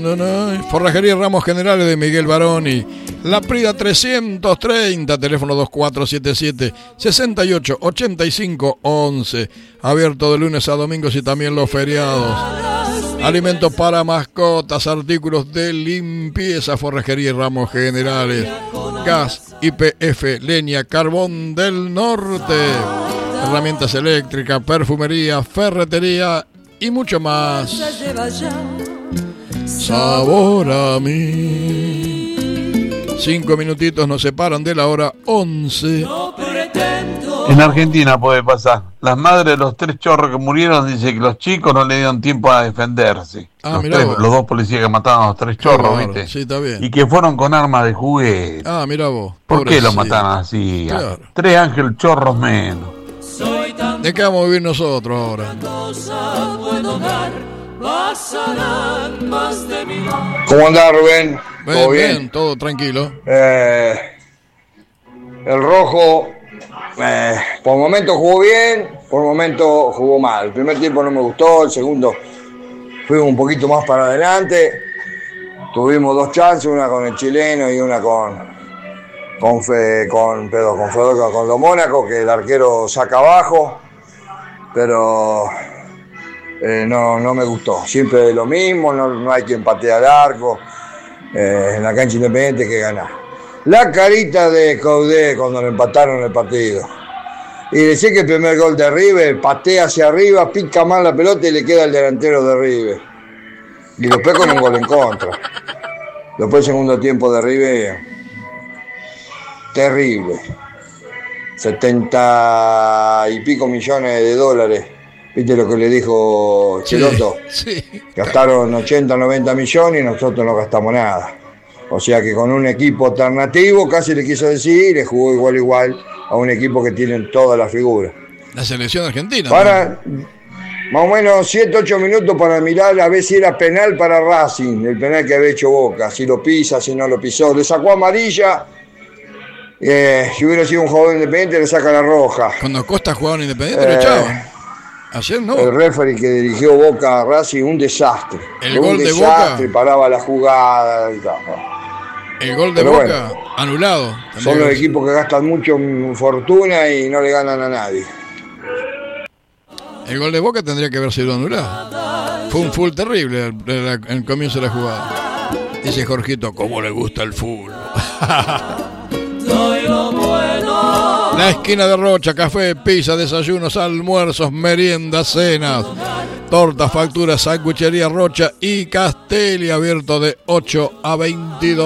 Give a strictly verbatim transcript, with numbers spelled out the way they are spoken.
Forrajería Ramos Generales de Miguel Baroni. La Prida trescientos treinta, teléfono dos cuatro siete siete, seis ocho ocho cinco once. Abierto de lunes a domingos y también los feriados. Alimentos para mascotas, artículos de limpieza, Forrajería Ramos Generales. Gas, Y P F, leña, carbón del norte. Herramientas eléctricas, perfumería, ferretería y mucho más. Sabor a mí. Cinco minutitos nos separan de la hora once. En Argentina puede pasar. Las madres de los tres chorros que murieron dicen que los chicos no le dieron tiempo a defenderse. Ah, los, mirá tres, vos. los dos policías que mataron a los tres chorros, Claro, ¿viste? sí, está bien. Y que fueron con armas de juguete. Ah, mira vos. ¿Por qué los pobrecito. mataron así? Claro. Tres Ángel Chorros menos. ¿De qué vamos a vivir nosotros ahora? ¿Cómo andás, Rubén? Bien, ¿Todo bien? bien, todo tranquilo. Eh, el rojo, eh, por momentos jugó bien, por momentos jugó mal. El primer tiempo no me gustó, el segundo fuimos un poquito más para adelante. Tuvimos dos chances, una con el chileno y una con con Fe, con, perdón, con, Fedoca, con lo Mónaco, que el arquero saca abajo, pero eh, no, no me gustó. Siempre lo mismo, no, no hay quien patee al arco. Eh, en la cancha Independiente que ganar. La carita de Caudé cuando le empataron el partido. Y decía que el primer gol de River, patea hacia arriba, pica mal la pelota y le queda al delantero de River. Y después con un gol en contra. Después el segundo tiempo de River, terrible. setenta y pico millones de dólares. ¿Viste lo que le dijo Cheloto? Sí, sí. Gastaron ochenta, noventa millones y nosotros no gastamos nada. O sea que con un equipo alternativo, casi le quiso decir, y le jugó igual igual a un equipo que tiene todas las figuras. La selección argentina. Para, más o menos siete, ocho minutos para mirar a ver si era penal para Racing, el penal que había hecho Boca, si lo pisa, si no lo pisó. Le sacó amarilla, eh, si hubiera sido un jugador independiente le saca la roja. Cuando Costa jugaba en Independiente Eh, lo echaban. Ayer no. El referee que dirigió Boca a Racing, un desastre. El un gol de desastre, Boca. paraba la jugada y tal. El gol de Pero Boca bueno, anulado. son los equipos que gastan mucho fortuna y no le ganan a nadie. El gol de Boca tendría que haber sido anulado. Fue un full terrible el, el, el comienzo de la jugada. Dice Jorgito, ¿cómo le gusta el full? La esquina de Rocha, café, pizza, desayunos, almuerzos, meriendas, cenas, tortas, facturas, sanguchería Rocha y Castelli, abierto de ocho a veintidós.